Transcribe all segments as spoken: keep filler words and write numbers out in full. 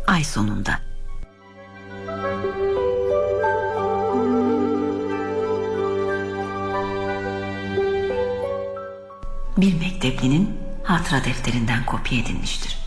ay sonunda. Bir mekteplinin hatıra defterinden kopya edilmiştir.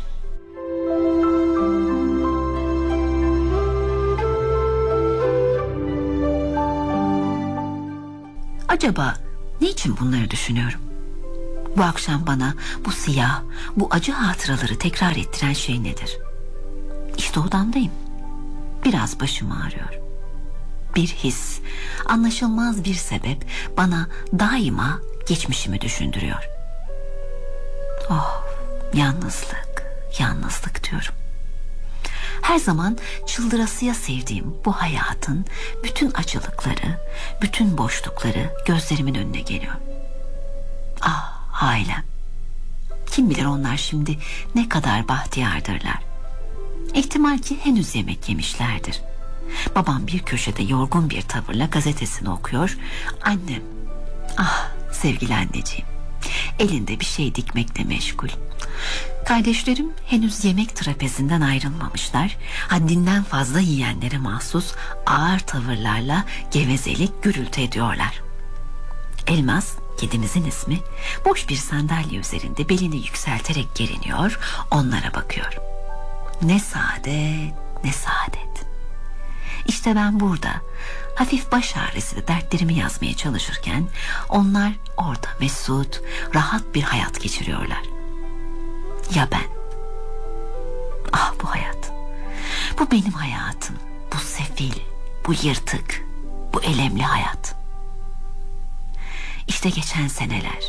Acaba niçin bunları düşünüyorum? Bu akşam bana bu siyah, bu acı hatıraları tekrar ettiren şey nedir? İşte odamdayım. Biraz başım ağrıyor. Bir his, anlaşılmaz bir sebep bana daima geçmişimi düşündürüyor. Oh, yalnızlık, yalnızlık diyorum. Her zaman çıldırasıya sevdiğim bu hayatın bütün acılıkları, bütün boşlukları gözlerimin önüne geliyor. Ah, ailem. Kim bilir onlar şimdi ne kadar bahtiyardırlar. İhtimal ki henüz yemek yemişlerdir. Babam bir köşede yorgun bir tavırla gazetesini okuyor. Annem, ah sevgili anneciğim, elinde bir şey dikmekle meşgul. Kardeşlerim henüz yemek trapezinden ayrılmamışlar. Haddinden fazla yiyenlere mahsus ağır tavırlarla gevezelik gürültü ediyorlar. Elmas, kedimizin ismi, boş bir sandalye üzerinde belini yükselterek geriniyor, onlara bakıyor. Ne saadet, ne saadet. İşte ben burada hafif baş ağrısıyla dertlerimi yazmaya çalışırken onlar orada mesut, rahat bir hayat geçiriyorlar. Ya ben? Ah bu hayat. Bu benim hayatım. Bu sefil, bu yırtık, bu elemli hayat. İşte geçen seneler.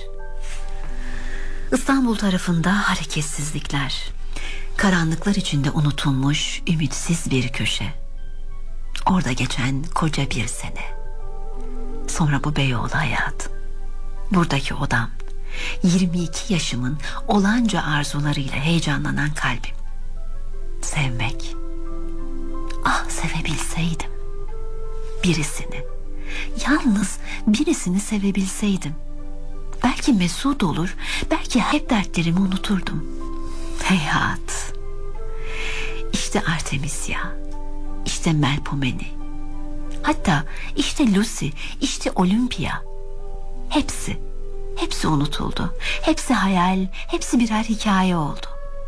İstanbul tarafında hareketsizlikler. Karanlıklar içinde unutulmuş ümitsiz bir köşe. Orada geçen koca bir sene. Sonra bu Beyoğlu hayatı. Buradaki odam. yirmi iki yaşımın olanca arzularıyla heyecanlanan kalbim. Sevmek. Ah sevebilseydim. Birisini. Yalnız birisini sevebilseydim. Belki mesut olur, belki hep dertlerimi unuturdum. Heyhat. İşte Artemisia, işte Melpomene, hatta işte Lucy, işte Olympia. Hepsi, hepsi unutuldu. Hepsi hayal, hepsi birer hikaye oldu.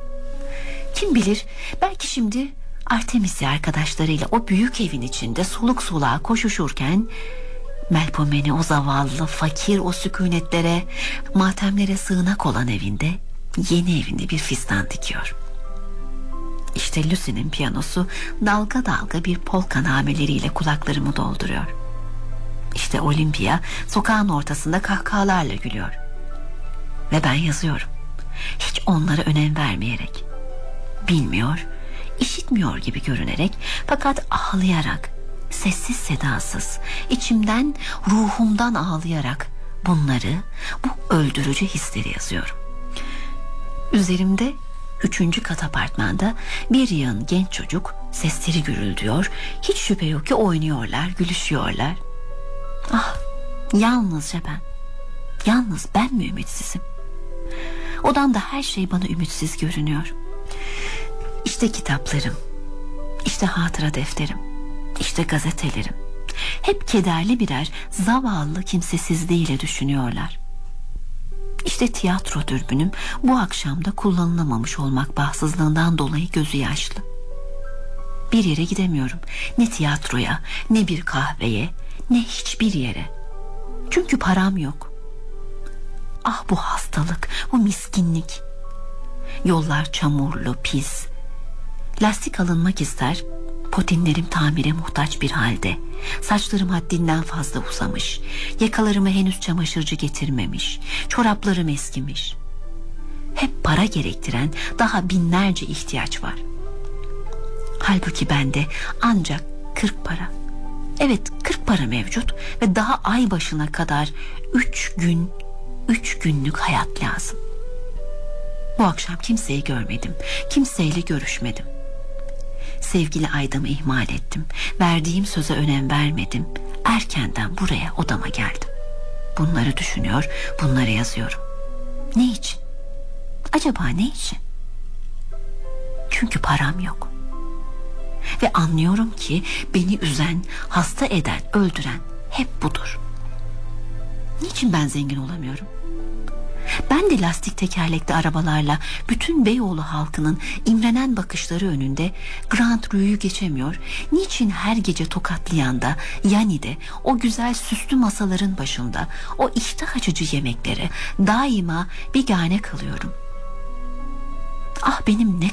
Kim bilir, belki şimdi Artemisia arkadaşlarıyla o büyük evin içinde soluk soluğa koşuşurken Melpomene o zavallı, fakir, o sükunetlere, matemlere sığınak olan evinde, yeni evinde bir fistan dikiyor. İşte Lucy'nin piyanosu dalga dalga bir polka nameleriyle kulaklarımı dolduruyor. İşte Olympia sokağın ortasında kahkahalarla gülüyor. Ve ben yazıyorum. Hiç onlara önem vermeyerek. Bilmiyor, işitmiyor gibi görünerek, fakat ağlayarak, sessiz sedasız, içimden, ruhumdan ağlayarak bunları, bu öldürücü hisleri yazıyorum. Üzerimde üçüncü kat apartmanda bir yığın genç çocuk sesleri gürüldüyor. Hiç şüphe yok ki oynuyorlar, gülüşüyorlar. Ah, yalnızca ben. Yalnız ben mi ümitsizim? Odamda her şey bana ümitsiz görünüyor. İşte kitaplarım, işte hatıra defterim, işte gazetelerim. Hep kederli birer zavallı kimsesizliğiyle düşünüyorlar. İşte tiyatro dürbünüm bu akşamda kullanılamamış olmak bahtsızlığından dolayı gözü yaşlı. Bir yere gidemiyorum. Ne tiyatroya, ne bir kahveye, ne hiçbir yere. Çünkü param yok. Ah bu hastalık, bu miskinlik. Yollar çamurlu, pis. Lastik alınmak ister, potinlerim tamire muhtaç bir halde. Saçlarım haddinden fazla uzamış. Yakalarıma henüz çamaşırcı getirmemiş. Çoraplarım eskimiş. Hep para gerektiren daha binlerce ihtiyaç var. Halbuki bende ancak kırk para. Evet, kırk para mevcut ve daha ay başına kadar üç gün, üç günlük hayat lazım. Bu akşam kimseyi görmedim, kimseyle görüşmedim. Sevgili Aydam'ı ihmal ettim. Verdiğim söze önem vermedim. Erkenden buraya, odama geldim. Bunları düşünüyor, bunları yazıyorum. Ne için? Acaba ne için? Çünkü param yok. Ve anlıyorum ki beni üzen, hasta eden, öldüren hep budur. Niçin ben zengin olamıyorum? Ben de lastik tekerlekli arabalarla bütün Beyoğlu halkının imrenen bakışları önünde Grand Rue'yu geçemiyor. Niçin her gece Tokatlıyan'da, Yani'de, o güzel süslü masaların başında, o iştah açıcı yemeklere daima bigane kalıyorum? Ah, benim ne